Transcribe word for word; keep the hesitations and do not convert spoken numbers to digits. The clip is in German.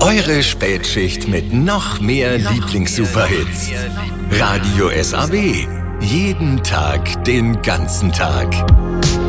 Eure Spätschicht mit noch mehr Lieblings-Superhits. Radio S A B. Jeden Tag, den ganzen Tag.